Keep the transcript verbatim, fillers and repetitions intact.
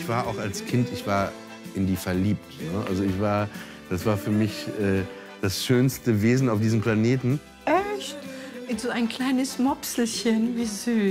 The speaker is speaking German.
ich war auch als Kind, ich war in die verliebt. Ne? Also ich war, das war für mich äh, das schönste Wesen auf diesem Planeten. Echt? So ein kleines Mopselchen, wie süß.